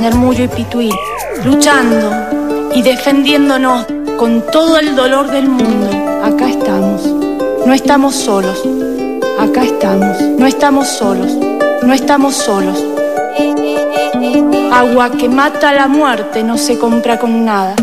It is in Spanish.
en el Muyo y Pituí, luchando y defendiéndonos con todo el dolor del mundo. Acá estamos, no estamos solos. Acá estamos, no estamos solos, no estamos solos. Agua que mata la muerte no se compra con nada.